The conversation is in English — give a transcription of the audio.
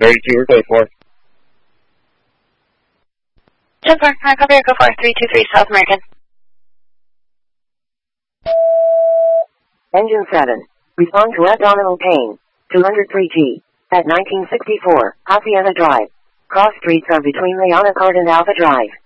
32, we're code 4. 10-4, I copy Echo 4, 323 South American. Engine 7. Respond to abdominal pain. 203G. At 1964, Hacienda Drive. Cross streets are between Leona Court and Alpha Drive.